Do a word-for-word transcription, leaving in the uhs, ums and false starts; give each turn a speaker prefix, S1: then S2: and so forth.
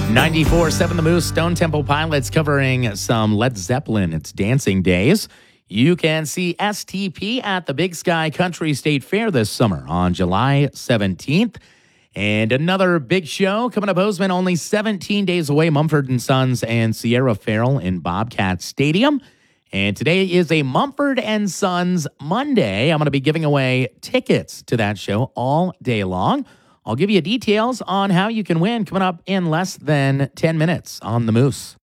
S1: ninety-four point seven The Moose, Stone Temple Pilots covering some Led Zeppelin. It's Dancing Days. You can see S T P at the Big Sky Country State Fair this summer on July seventeenth. And another big show coming up, Bozeman, only seventeen days away. Mumford and Sons and Sierra Farrell in Bobcat Stadium. And today is a Mumford and Sons Monday. I'm going to be giving away tickets to that show all day long. I'll give you details on how you can win coming up in less than ten minutes on The Moose.